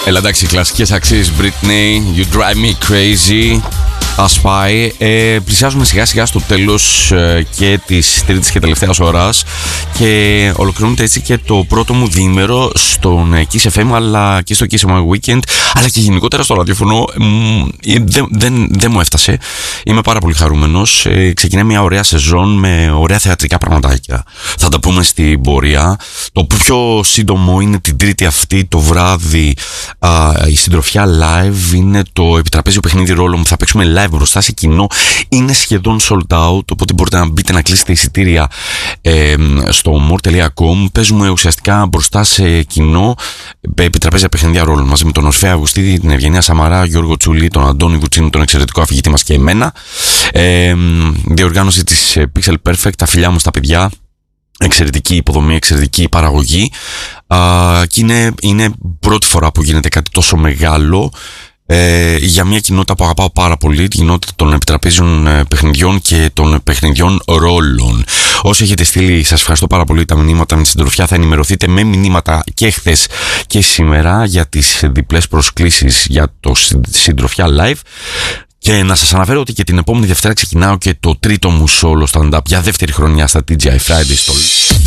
Έλα εντάξει, κλασικές αξίες Britney, You Drive Me Crazy. Ας πάει. Πλησιάζουμε σιγά σιγά στο τέλος και της τρίτης και τελευταίας ώρας και ολοκληρώνεται έτσι και το πρώτο μου διήμερο στον Kiss FM αλλά και στο Kiss My Weekend αλλά και γενικότερα στο ραδιοφωνό. Δεν μου έφτασε. Είμαι πάρα πολύ χαρούμενος. Ξεκινάει μια ωραία σεζόν με ωραία θεατρικά πραγματάκια. Θα τα πούμε στην πορεία. Το πιο σύντομο είναι την Τρίτη αυτή το βράδυ. Η συντροφιά live είναι το επιτραπέζιο παιχνίδι ρόλων που θα παίξουμε live μπροστά σε κοινό. Είναι σχεδόν sold out, οπότε μπορείτε να μπείτε να κλείσετε εισιτήρια στο more.com. Παίζουμε ουσιαστικά μπροστά σε κοινό επιτραπέζια παιχνίδια ρόλων μαζί με τον Ορφέα Αυγουστίδη, την Ευγενία Σαμαρά, Γιώργο Τσούλη, τον Αντώνη Βουτσίνη, τον εξαιρετικό αφηγητή μας και εμένα. Διοργάνωση της Pixel Perfect, τα φιλιά μου στα παιδιά. Εξαιρετική υποδομή, εξαιρετική παραγωγή και είναι πρώτη φορά που γίνεται κάτι τόσο μεγάλο για μια κοινότητα που αγαπάω πάρα πολύ, την κοινότητα των επιτραπέζιων παιχνιδιών και των παιχνιδιών ρόλων. Όσοι έχετε στείλει, σας ευχαριστώ πάρα πολύ τα μηνύματα με τη συντροφιά. Θα ενημερωθείτε με μηνύματα και χθες και σήμερα για τις διπλές προσκλήσεις για το συντροφιά live. Και να σας αναφέρω ότι και την επόμενη Δευτέρα ξεκινάω και το τρίτο μου solo stand-up για δεύτερη χρονιά στα TGI Fridays στο...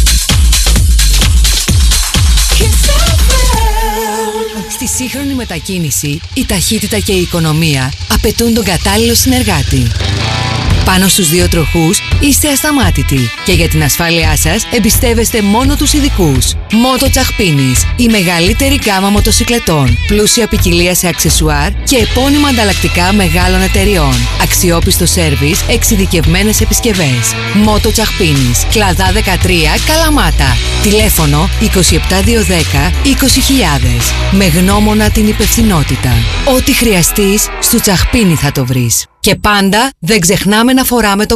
Στη σύγχρονη μετακίνηση, η ταχύτητα και η οικονομία απαιτούν τον κατάλληλο συνεργάτη. Πάνω στους δύο τροχούς είστε ασταμάτητοι και για την ασφάλειά σας εμπιστεύεστε μόνο τους ειδικούς. Μότο Τσαχπίνης, η μεγαλύτερη γκάμα μοτοσικλετών, πλούσια ποικιλία σε αξεσουάρ και επώνυμα ανταλλακτικά μεγάλων εταιριών. Αξιόπιστο σέρβις, εξειδικευμένες επισκευές. Μότο Τσαχπίνης, Κλαδά 13, Καλαμάτα. Τηλέφωνο 27210 20.000. Με γνώμονα την υπευθυνότητα. Ό,τι χρειαστείς, στο Τσαχπίνη θα το βρεις. Και πάντα δεν ξεχνάμε να φοράμε το